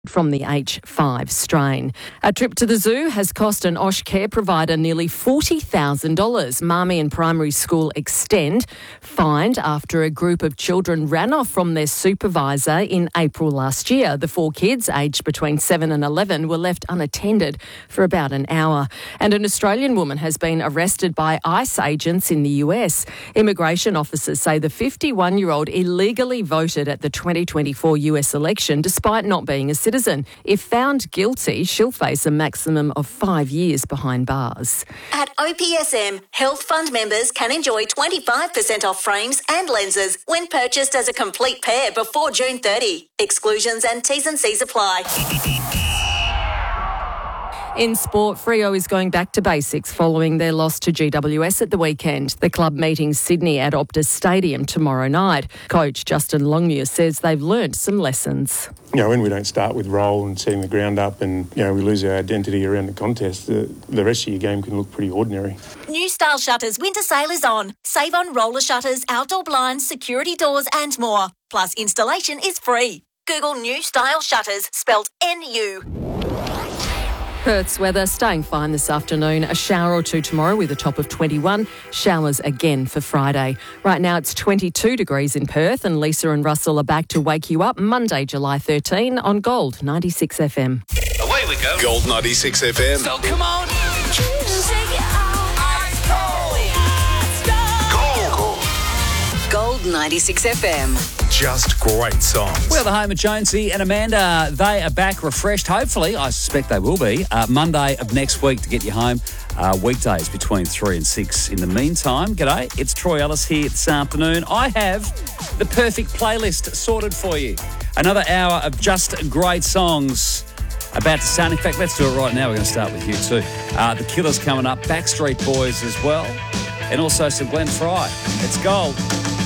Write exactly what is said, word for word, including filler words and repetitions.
from the H five strain. A trip to the zoo has cost an Osh care provider nearly forty thousand dollars. Marmion Primary School Extend fined after a group of children ran off from their supervisor in April last year. The four kids, aged between seven and eleven, were left unattended for about an hour. And an Australian woman has been arrested by ICE agents in the U S. Immigration officers say the fifty-one-year-old illegally voted at the twenty twenty-four U S election despite not being a citizen. If found guilty, she'll face a maximum of five years behind bars. At O P S M, Health Fund members can enjoy twenty-five percent off frames and lenses when purchased as a complete pair before June thirtieth. Exclusions and T's and C's apply. In sport, Freo is going back to basics following their loss to G W S at the weekend. The club meeting Sydney at Optus Stadium tomorrow night. Coach Justin Longmuir says they've learnt some lessons. You know, when we don't start with roll and setting the ground up and, you know, we lose our identity around the contest, the, the rest of your game can look pretty ordinary. New Style Shutters winter sale is on. Save on roller shutters, outdoor blinds, security doors and more. Plus installation is free. Google New Style Shutters, spelled N U. Perth's weather staying fine this afternoon. A shower or two tomorrow with a top of twenty-one. Showers again for Friday. Right now it's twenty-two degrees in Perth, and Lisa and Russell are back to wake you up Monday, July thirteenth on Gold ninety-six F M. Away we go. Gold ninety-six F M. So come on. Gold. Gold ninety-six F M. Just great songs. Well, the home of Jonesy and Amanda, they are back refreshed. Hopefully, I suspect they will be, uh, Monday of next week to get you home. Uh, weekdays between three and six. In the meantime, g'day, it's Troy Ellis here this afternoon. I have the perfect playlist sorted for you. Another hour of just great songs about to start. In fact, let's do it right now. We're going to start with you too. Uh, the Killers coming up, Backstreet Boys as well, and also some Glenn Fry. It's Gold.